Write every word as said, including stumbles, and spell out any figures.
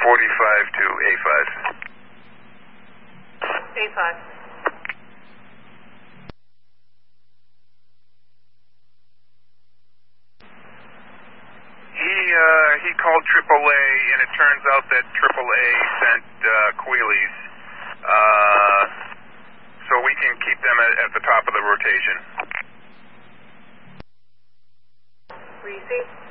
forty-five to A five. A five. He, uh, he called triple A, and it turns out that triple A sent uh, Queelies. Uh, so we can keep them at, at the top of the rotation. Receive.